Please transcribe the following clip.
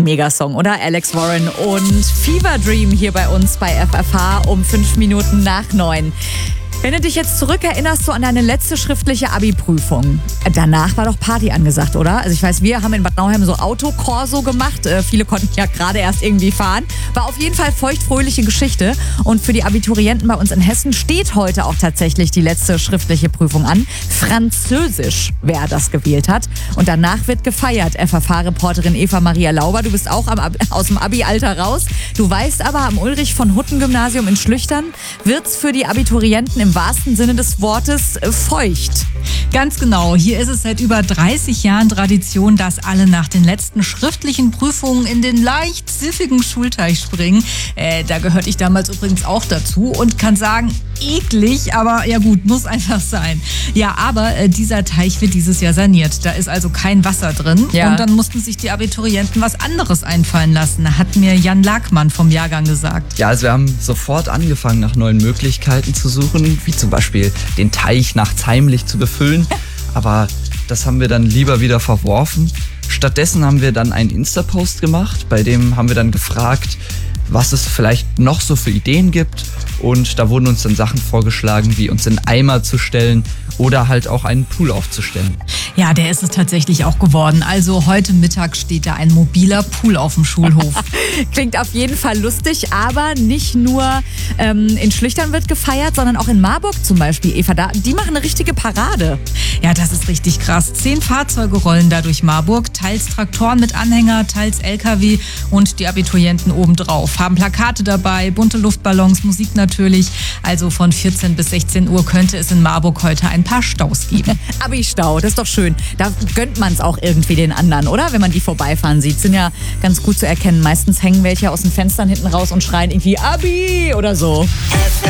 Megasong, oder? Alex Warren und Fever Dream hier bei uns bei FFH um 5 Minuten nach 9. Wenn du dich jetzt zurückerinnerst, so an deine letzte schriftliche Abi-Prüfung, danach war doch Party angesagt, oder? Also ich weiß, wir haben in Bad Nauheim so Autokorso gemacht. Viele konnten ja gerade erst irgendwie fahren. War auf jeden Fall feuchtfröhliche Geschichte. Und für die Abiturienten bei uns in Hessen steht heute auch tatsächlich die letzte schriftliche Prüfung an. Französisch, wer das gewählt hat. Und danach wird gefeiert. FFH-Reporterin Eva Maria Lauber, du bist auch aus dem Abi-Alter raus. Du weißt aber, am Ulrich-von-Hutten-Gymnasium in Schlüchtern wird's für die Abiturienten im wahrsten Sinne des Wortes feucht. Ganz genau. Hier ist es seit über 30 Jahren Tradition, dass alle nach den letzten schriftlichen Prüfungen in den leicht siffigen Schulteich springen. Da gehörte ich damals übrigens auch dazu und kann sagen, eklig, aber ja gut, muss einfach sein. Ja, aber dieser Teich wird dieses Jahr saniert. Da ist also kein Wasser drin. Ja. Und dann mussten sich die Abiturienten was anderes einfallen lassen, hat mir Jan Lagmann vom Jahrgang gesagt. Ja, also wir haben sofort angefangen, nach neuen Möglichkeiten zu suchen, wie zum Beispiel den Teich nachts heimlich zu befüllen. Aber das haben wir dann lieber wieder verworfen. Stattdessen haben wir dann einen Insta-Post gemacht, bei dem haben wir dann gefragt, was es vielleicht noch so für Ideen gibt. Und da wurden uns dann Sachen vorgeschlagen, wie uns in Eimer zu stellen oder halt auch einen Pool aufzustellen. Ja, der ist es tatsächlich auch geworden. Also heute Mittag steht da ein mobiler Pool auf dem Schulhof. Klingt auf jeden Fall lustig, aber nicht nur in Schlüchtern wird gefeiert, sondern auch in Marburg zum Beispiel, Eva. Die machen eine richtige Parade. Ja, das ist richtig krass. 10 Fahrzeuge rollen da durch Marburg, teils Traktoren mit Anhänger, teils LKW und die Abiturienten obendrauf. Haben Plakate dabei, bunte Luftballons, Musik natürlich. Also von 14 bis 16 Uhr könnte es in Marburg heute ein paar Staus geben. Abi-Stau, das ist doch schön. Da gönnt man es auch irgendwie den anderen, oder? Wenn man die vorbeifahren sieht. Sind ja ganz gut zu erkennen. Meistens hängen welche aus den Fenstern hinten raus und schreien irgendwie Abi oder so.